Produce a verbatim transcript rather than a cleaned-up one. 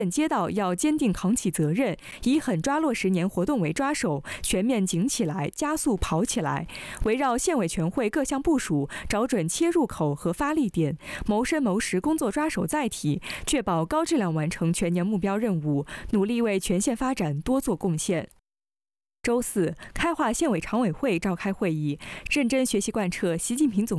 街道要坚定扛起责任，以狠抓落十年活动为抓手，全面紧起来，加速跑起来。围绕县委全会各项部署，找准切入口和发力点，谋深谋实工作抓手载体，确保高质量完成全年目标任务，努力为全县发展多做贡献。周四，开化县委常委会召开会议，认真学习贯彻习近平总